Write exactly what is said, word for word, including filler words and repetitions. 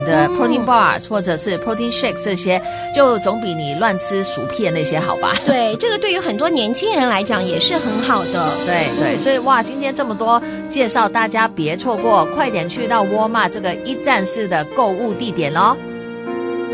的 protein bars、哦、或者是 protein shake 这些，就总比你乱吃薯片那些好吧？ 对，这个对于很多年轻人来讲也是很好的。 对对，所以哇，今天这么多介绍，大家别错过，快点去到沃尔玛这个一站式的购物地点咯。